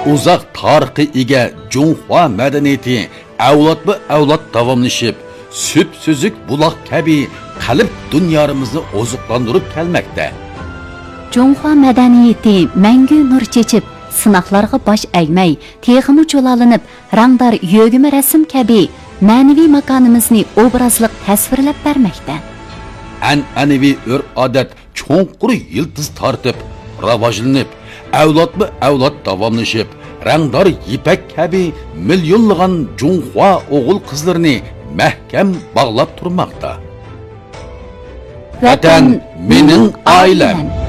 Uzaq tarixi ega Junhua madaniyati avlodma-avlod davomlashib, süp-süzük buloq kabi qalb dunyomizni oziqlantirib kelmoqda. Junhua madaniyati mangu nur chechib, sinoqlarga bosh egmay, texmi cho'lalinib, rangdor yo'g'imi rasm kabi ma'naviy makonimizni obrazliq tasvirlab bermoqda. An'anaviy urf-odat cho'nqur yildiz tortib, rivojlanib, avlodma-avlod davomlashib, rangdor ipak kabi millionlagan Junhua o'g'il qizlarini mahkam bog'lab turmoqda. Vatan mening oilam.